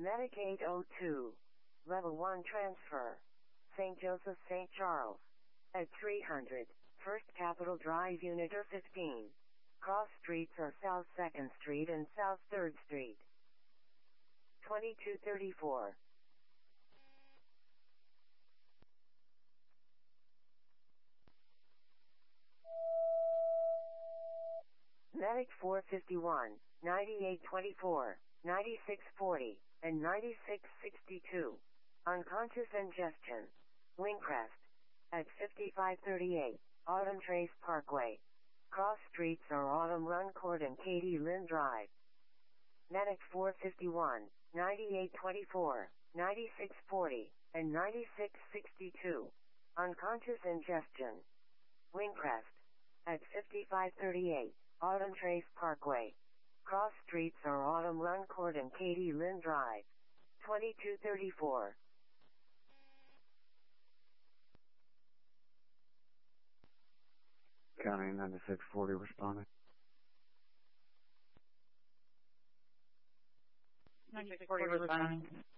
Medic 802. Level 1 transfer. St. Joseph, St. Charles. At 300. First Capitol Drive, Unit 15. Cross streets are South 2nd Street and South 3rd Street. 2234. Medic 451, 9824, 9640, and 9662. Unconscious ingestion. Wingcrest. At 5538, Autumn Trace Parkway. Cross streets are Autumn Run Court and Katie Lynn Drive. Medic 451, 9824, 9640, and 9662. Unconscious ingestion. Wingcrest. At 5538, Autumn Trace Parkway. Cross streets are Autumn Run Court and Katie Lynn Drive. 2234. County 9640 responding. 9640 responding.